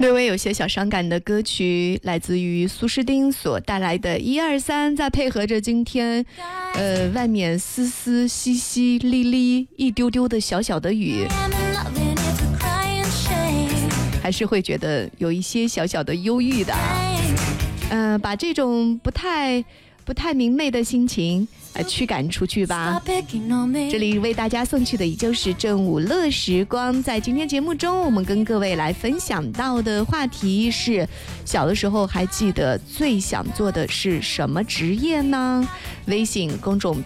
略微有些小伤感的歌曲，来自于苏诗丁所带来的1、2、3，再配合着今天，外面丝丝淅淅沥沥一丢丢的小小的雨，还是会觉得有一些小小的忧郁的。把这种不太明媚的心情驱赶出去吧。这里为大家送去的也就是正午乐时光。在今天节目中，我们跟各位来分享到的话题是：小的时候还记得最想做的是什么职业呢？微信公众